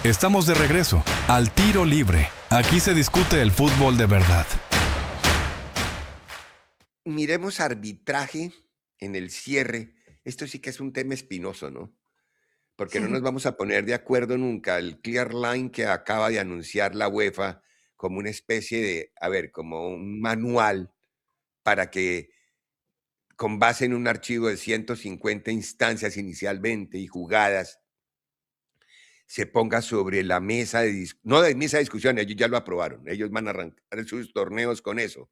Estamos de regreso al Tiro Libre. Aquí se discute el fútbol de verdad. Miremos arbitraje en el cierre. Esto sí que es un tema espinoso, ¿no? Porque no nos vamos a poner de acuerdo nunca. El Clear Line que acaba de anunciar la UEFA como una especie de, como un manual para que, con base en un archivo de 150 instancias inicialmente y jugadas, se ponga sobre la mesa no de mesa de discusión, ellos ya lo aprobaron, ellos van a arrancar sus torneos con eso.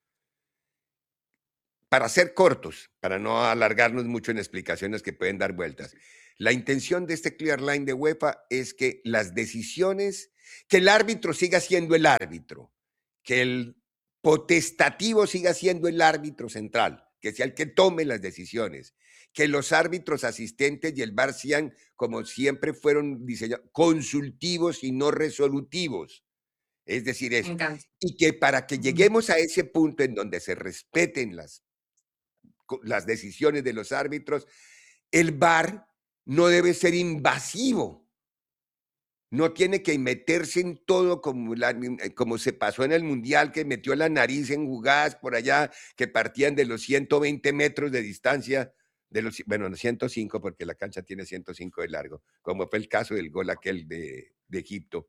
Para ser cortos, para no alargarnos mucho en explicaciones que pueden dar vueltas, la intención de este Clear Line de UEFA es que las decisiones, que el árbitro siga siendo el árbitro, que el potestativo siga siendo el árbitro central, que sea el que tome las decisiones, que los árbitros asistentes y el VAR sean, como siempre fueron diseñados, consultivos y no resolutivos. Es decir, Me eso. encanta. Y que para que lleguemos a ese punto en donde se respeten las decisiones de los árbitros, el VAR no debe ser invasivo. No tiene que meterse en todo como se pasó en el Mundial, que metió la nariz en jugadas por allá que partían de los 120 metros de distancia, bueno, 105 porque la cancha tiene 105 de largo, como fue el caso del gol aquel de Egipto,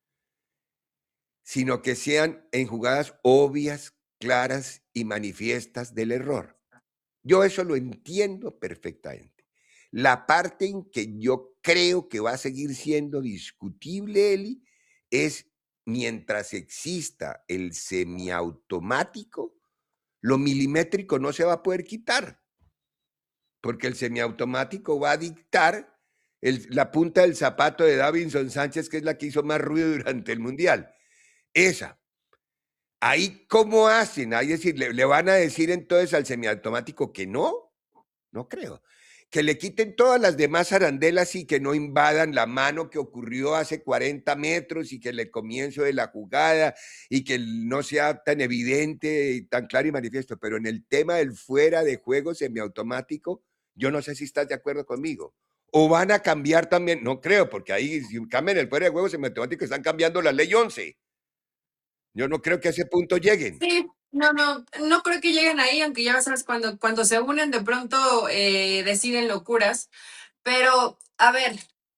sino que sean en jugadas obvias, claras y manifiestas del error. Yo eso lo entiendo perfectamente. La parte en que yo creo que va a seguir siendo discutible, Eli, es mientras exista el semiautomático, lo milimétrico no se va a poder quitar, porque el semiautomático va a dictar la punta del zapato de Davinson Sánchez, que es la que hizo más ruido durante el Mundial. Esa. Ahí, ¿cómo hacen? Ahí es decir, ¿le van a decir entonces al semiautomático que no? No creo. Que le quiten todas las demás arandelas y que no invadan la mano que ocurrió hace 40 metros y que el comienzo de la jugada y que no sea tan evidente y tan claro y manifiesto. Pero en el tema del fuera de juego semiautomático, yo no sé si estás de acuerdo conmigo. O van a cambiar también, no creo, porque ahí si cambian el fuera de juego semiautomático están cambiando la ley 11. Yo no creo que a ese punto lleguen. Sí, no creo que lleguen ahí, aunque ya sabes, cuando se unen de pronto deciden locuras. Pero, a ver,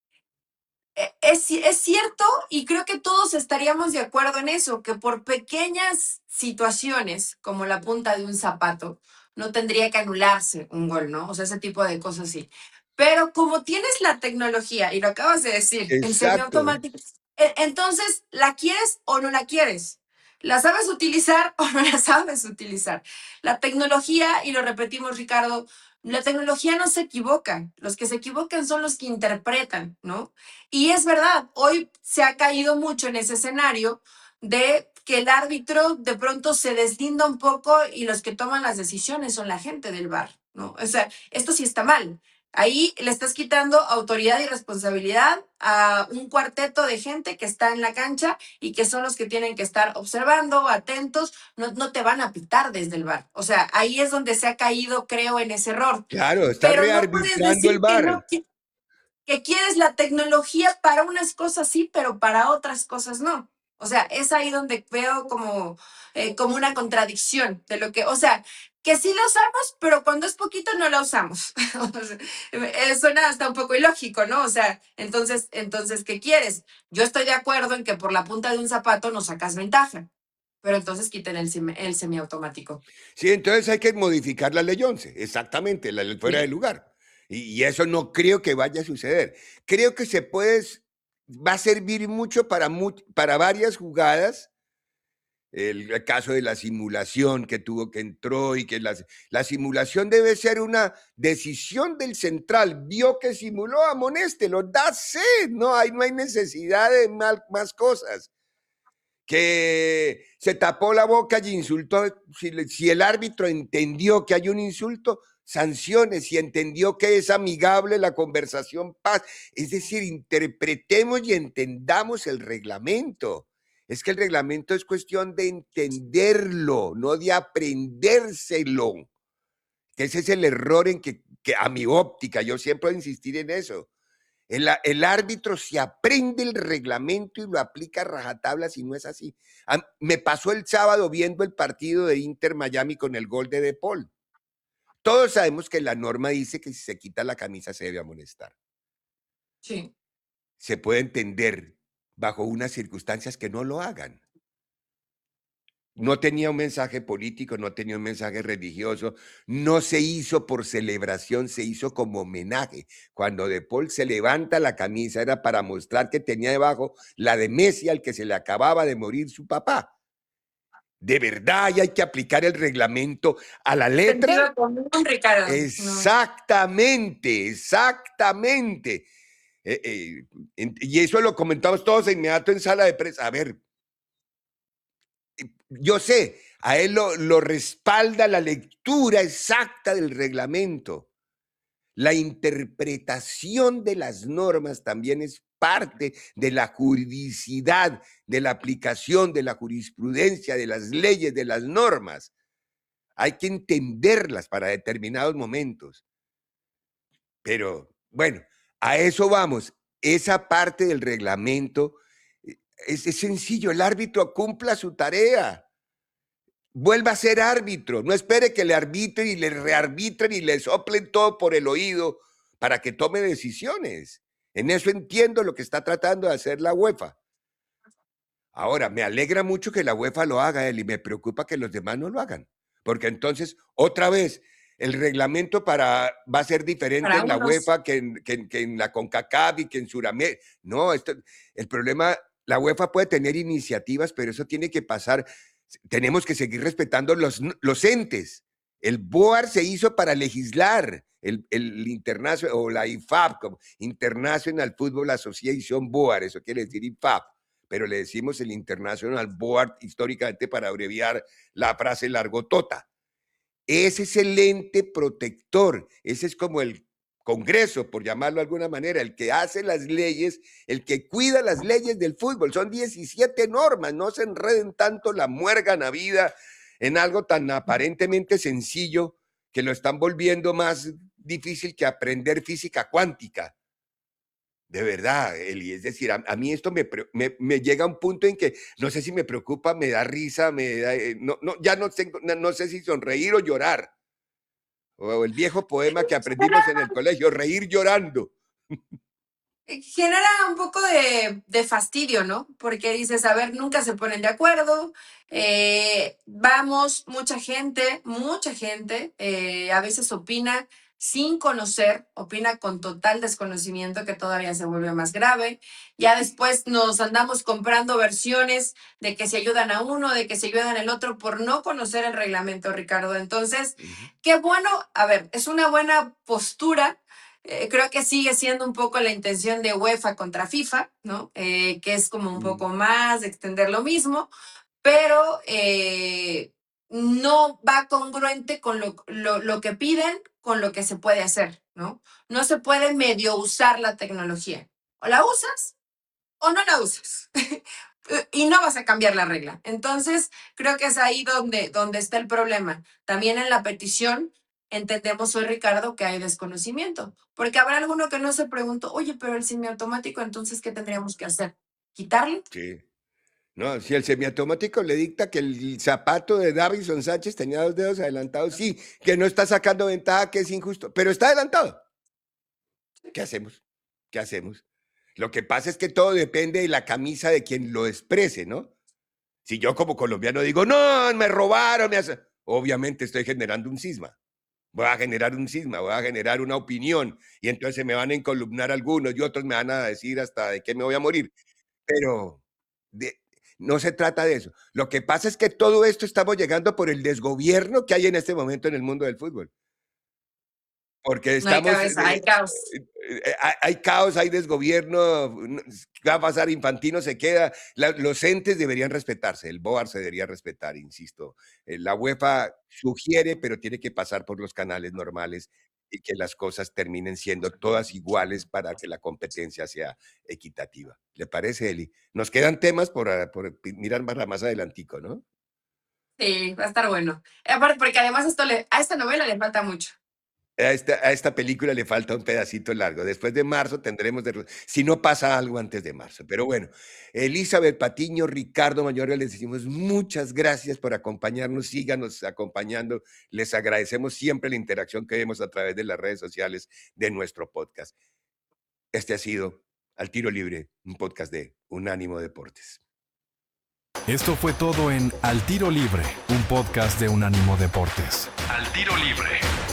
es cierto y creo que todos estaríamos de acuerdo en eso, que por pequeñas situaciones, como la punta de un zapato, no tendría que anularse un gol, ¿no? O sea, ese tipo de cosas sí. Pero como tienes la tecnología, y lo acabas de decir, el Exacto. semiautomático, entonces, ¿la quieres o no la quieres? ¿La sabes utilizar o no la sabes utilizar? La tecnología, y lo repetimos, Ricardo, la tecnología no se equivoca. Los que se equivocan son los que interpretan, ¿no? Y es verdad, hoy se ha caído mucho en ese escenario de que el árbitro de pronto se deslinda un poco y los que toman las decisiones son la gente del VAR, ¿no? O sea, esto sí está mal. Ahí le estás quitando autoridad y responsabilidad a un cuarteto de gente que está en la cancha y que son los que tienen que estar observando, atentos, no te van a pitar desde el VAR. O sea, ahí es donde se ha caído, creo, en ese error. Claro, está Pero no puedes rearbitrando el decir que VAR. no, que quieres la tecnología para unas cosas sí, pero para otras cosas no. O sea, es ahí donde veo como una contradicción de lo que, o sea, que sí la usamos, pero cuando es poquito no la usamos. O sea, suena hasta un poco ilógico, ¿no? O sea, entonces, ¿qué quieres? Yo estoy de acuerdo en que por la punta de un zapato no sacas ventaja, pero entonces quiten el semiautomático. Sí, entonces hay que modificar la ley 11, exactamente, la ley fuera de Sí. lugar. Y eso no creo que vaya a suceder. Creo que va a servir mucho para varias jugadas. El caso de la simulación que entró y que la simulación debe ser una decisión del central. Vio que simuló, amonéstelo, that's it. No hay necesidad de más cosas. Que se tapó la boca y insultó. Si el árbitro entendió que hay un insulto, sanciones. Si entendió que es amigable la conversación, paz. Es decir, interpretemos y entendamos el reglamento. Es que el reglamento es cuestión de entenderlo, no de aprendérselo. Ese es el error en que a mi óptica, yo siempre voy a insistir en eso. El árbitro se aprende el reglamento y lo aplica a rajatabla si no es así. Me pasó el sábado viendo el partido de Inter Miami con el gol de Paul. Todos sabemos que la norma dice que si se quita la camisa se debe amonestar. Sí. Se puede entender bajo unas circunstancias que no lo hagan. No tenía un mensaje político, no tenía un mensaje religioso, no se hizo por celebración, se hizo como homenaje. Cuando De Paul se levanta la camisa era para mostrar que tenía debajo la de Messi al que se le acababa de morir su papá. De verdad hay que aplicar el reglamento a la letra. Sentido común, Ricardo. Exactamente, exactamente. Y eso lo comentamos todos de inmediato en sala de prensa. A ver, yo sé, a él lo respalda la lectura exacta del reglamento. La interpretación de las normas también es parte de la juridicidad, de la aplicación de la jurisprudencia, de las leyes, de las normas. Hay que entenderlas para determinados momentos. Pero bueno, a eso vamos. Esa parte del reglamento es sencillo. El árbitro cumpla su tarea. Vuelva a ser árbitro. No espere que le arbitren y le rearbitren y le soplen todo por el oído para que tome decisiones. En eso entiendo lo que está tratando de hacer la UEFA. Ahora, me alegra mucho que la UEFA lo haga él y me preocupa que los demás no lo hagan. Porque entonces, otra vez, el reglamento va a ser diferente Para en la unos. UEFA que en la CONCACAF y que en Sudamérica. No, el problema, la UEFA puede tener iniciativas, pero eso tiene que pasar. Tenemos que seguir respetando los entes. El BOAR se hizo para legislar, el International, o la IFAB, como International Football Association BOAR, eso quiere decir IFAB, pero le decimos el International Board históricamente para abreviar la frase largotota. Ese es el ente protector, ese es como el Congreso, por llamarlo de alguna manera, el que hace las leyes, el que cuida las leyes del fútbol. Son 17 normas, no se enreden tanto la muérgana vida en algo tan aparentemente sencillo que lo están volviendo más difícil que aprender física cuántica. De verdad, Eli, es decir, a mí esto me llega a un punto en que no sé si me preocupa, me da risa, ya no sé si sonreír o llorar. O el viejo poema que aprendimos en el colegio, reír llorando. Genera un poco de fastidio, ¿no? Porque dices, a ver, nunca se ponen de acuerdo, vamos, mucha gente, a veces opina sin conocer, opina con total desconocimiento, que todavía se vuelve más grave. Ya después nos andamos comprando versiones de que se ayudan a uno, de que se ayudan al otro por no conocer el reglamento, Ricardo. Entonces, qué bueno, a ver, es una buena postura. Creo que sigue siendo un poco la intención de UEFA contra FIFA, ¿no? Que es como un poco más de extender lo mismo, pero no va congruente con lo que piden, con lo que se puede hacer, ¿no? No se puede medio usar la tecnología. O la usas o no la usas. Y no vas a cambiar la regla. Entonces, creo que es ahí donde está el problema. También en la petición entendemos hoy, Ricardo, que hay desconocimiento. Porque habrá alguno que no se preguntó, oye, pero el semiautomático, entonces, ¿qué tendríamos que hacer? ¿Quitarlo? Sí. No, si el semiautomático le dicta que el zapato de Davinson Sánchez tenía 2 dedos adelantados, sí, que no está sacando ventaja, que es injusto, pero está adelantado. ¿Qué hacemos? ¿Qué hacemos? Lo que pasa es que todo depende de la camisa de quien lo exprese, ¿no? Si yo como colombiano digo, no, me robaron, obviamente estoy generando un cisma. Voy a generar un cisma, voy a generar una opinión y entonces se me van a encolumnar algunos y otros me van a decir hasta de qué me voy a morir. Pero no se trata de eso. Lo que pasa es que todo esto estamos llegando por el desgobierno que hay en este momento en el mundo del fútbol. Porque No hay estamos, cabeza, hay caos. hay caos, hay desgobierno, ¿qué va a pasar? Infantino se queda, los entes deberían respetarse, el BOAR se debería respetar, insisto. La UEFA sugiere, pero tiene que pasar por los canales normales y que las cosas terminen siendo todas iguales para que la competencia sea equitativa. ¿Le parece, Eli? Nos quedan temas por mirar para más adelantico, ¿no? Sí, va a estar bueno. Aparte, porque además a esta novela le falta mucho. A esta película le falta un pedacito largo. Después de marzo tendremos si no pasa algo antes de marzo. Pero bueno, Elizabeth Patiño, Ricardo Mayorga, les decimos muchas gracias por acompañarnos. Síganos acompañando. Les agradecemos siempre la interacción que vemos a través de las redes sociales de nuestro podcast. Este ha sido Al Tiro Libre, un podcast de Unánimo Deportes. Esto fue todo en Al Tiro Libre, un podcast de Unánimo Deportes. Al Tiro Libre.